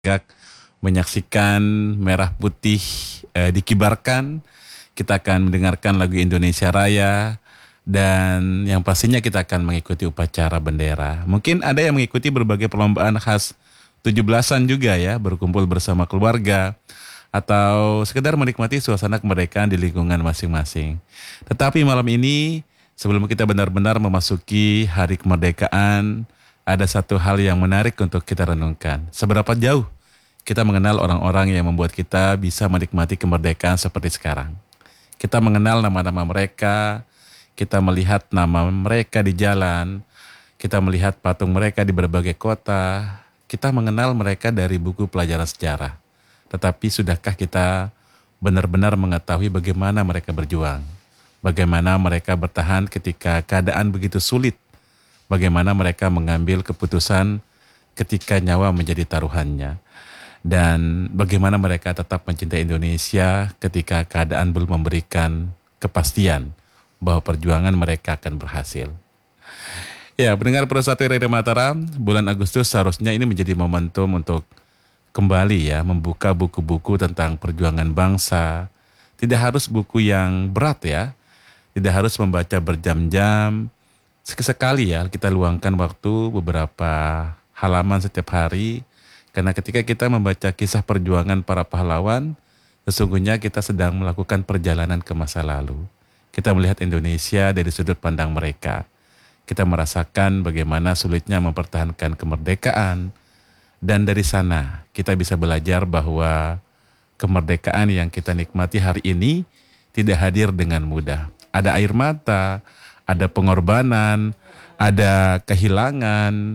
Gak menyaksikan merah putih dikibarkan. Kita akan mendengarkan lagu Indonesia Raya dan yang pastinya kita akan mengikuti upacara bendera. Mungkin ada yang mengikuti berbagai perlombaan khas 17-an juga ya, berkumpul bersama keluarga atau sekedar menikmati suasana kemerdekaan di lingkungan masing-masing. Tetapi malam ini sebelum kita benar-benar memasuki hari kemerdekaan, ada satu hal yang menarik untuk kita renungkan. Seberapa jauh kita mengenal orang-orang yang membuat kita bisa menikmati kemerdekaan seperti sekarang. Kita mengenal nama-nama mereka, kita melihat nama mereka di jalan, kita melihat patung mereka di berbagai kota, kita mengenal mereka dari buku pelajaran sejarah. Tetapi sudahkah kita benar-benar mengetahui bagaimana mereka berjuang? Bagaimana mereka bertahan ketika keadaan begitu sulit? Bagaimana mereka mengambil keputusan ketika nyawa menjadi taruhannya? Dan bagaimana mereka tetap mencintai Indonesia ketika keadaan belum memberikan kepastian bahwa perjuangan mereka akan berhasil. Ya, pendengar Persatu Radio Mataram, bulan Agustus seharusnya ini menjadi momentum untuk kembali ya membuka buku-buku tentang perjuangan bangsa. Tidak harus buku yang berat ya, tidak harus membaca berjam-jam. Sekali ya kita luangkan waktu beberapa halaman setiap hari. Karena ketika kita membaca kisah perjuangan para pahlawan, sesungguhnya kita sedang melakukan perjalanan ke masa lalu. Kita melihat Indonesia dari sudut pandang mereka. Kita merasakan bagaimana sulitnya mempertahankan kemerdekaan. Dan dari sana kita bisa belajar bahwa kemerdekaan yang kita nikmati hari ini tidak hadir dengan mudah. Ada air mata, ada pengorbanan, ada kehilangan,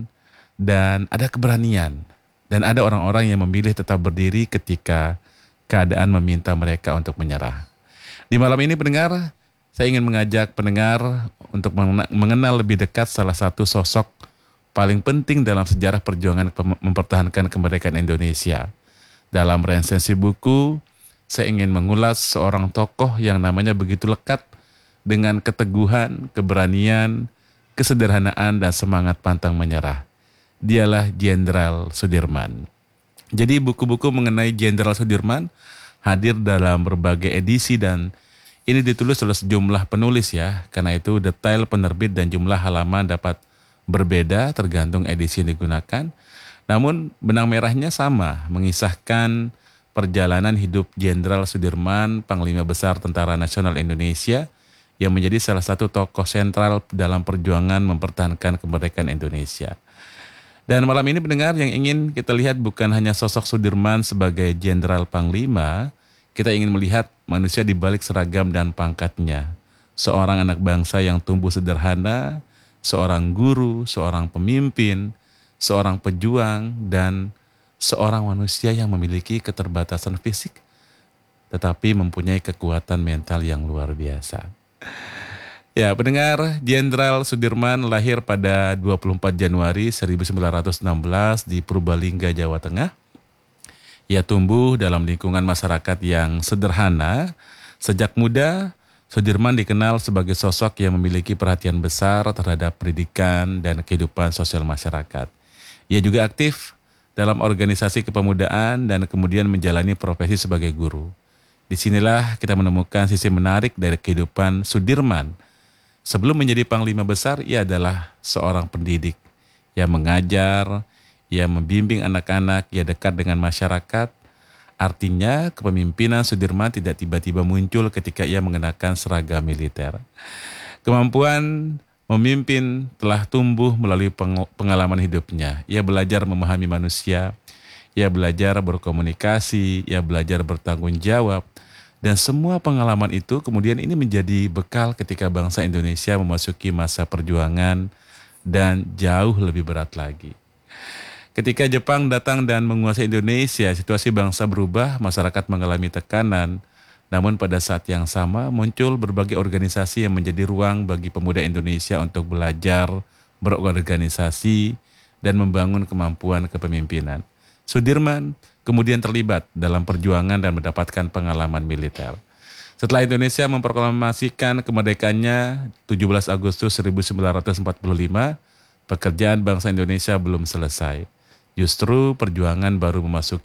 dan ada keberanian. Dan ada orang-orang yang memilih tetap berdiri ketika keadaan meminta mereka untuk menyerah. Di malam ini pendengar, saya ingin mengajak pendengar untuk mengenal lebih dekat salah satu sosok paling penting dalam sejarah perjuangan mempertahankan kemerdekaan Indonesia. Dalam resensi buku, saya ingin mengulas seorang tokoh yang namanya begitu lekat dengan keteguhan, keberanian, kesederhanaan, dan semangat pantang menyerah. Dialah Jenderal Sudirman. Jadi buku-buku mengenai Jenderal Sudirman hadir dalam berbagai edisi dan ini ditulis oleh sejumlah penulis ya. Karena itu detail penerbit dan jumlah halaman dapat berbeda tergantung edisi yang digunakan. Namun benang merahnya sama, mengisahkan perjalanan hidup Jenderal Sudirman, Panglima Besar Tentara Nasional Indonesia yang menjadi salah satu tokoh sentral dalam perjuangan mempertahankan kemerdekaan Indonesia. Dan malam ini pendengar yang ingin kita lihat bukan hanya sosok Sudirman sebagai Jenderal Panglima, kita ingin melihat manusia di balik seragam dan pangkatnya. Seorang anak bangsa yang tumbuh sederhana, seorang guru, seorang pemimpin, seorang pejuang, dan seorang manusia yang memiliki keterbatasan fisik, tetapi mempunyai kekuatan mental yang luar biasa. Ya, pendengar, Jenderal Sudirman lahir pada 24 Januari 1916 di Purbalingga, Jawa Tengah. Ia tumbuh dalam lingkungan masyarakat yang sederhana. Sejak muda, Sudirman dikenal sebagai sosok yang memiliki perhatian besar terhadap pendidikan dan kehidupan sosial masyarakat. Ia juga aktif dalam organisasi kepemudaan dan kemudian menjalani profesi sebagai guru. Disinilah kita menemukan sisi menarik dari kehidupan Sudirman. Sebelum menjadi Panglima Besar, ia adalah seorang pendidik yang mengajar, ia membimbing anak-anak, ia dekat dengan masyarakat. Artinya kepemimpinan Sudirman tidak tiba-tiba muncul ketika ia mengenakan seragam militer. Kemampuan memimpin telah tumbuh melalui pengalaman hidupnya. Ia belajar memahami manusia, ia belajar berkomunikasi, ia belajar bertanggung jawab. Dan semua pengalaman itu kemudian ini menjadi bekal ketika bangsa Indonesia memasuki masa perjuangan dan jauh lebih berat lagi. Ketika Jepang datang dan menguasai Indonesia, situasi bangsa berubah, masyarakat mengalami tekanan. Namun pada saat yang sama muncul berbagai organisasi yang menjadi ruang bagi pemuda Indonesia untuk belajar, berorganisasi, dan membangun kemampuan kepemimpinan. Sudirman kemudian terlibat dalam perjuangan dan mendapatkan pengalaman militer. Setelah Indonesia memproklamasikan kemerdekaannya 17 Agustus 1945, pekerjaan bangsa Indonesia belum selesai. Justru perjuangan baru memasuki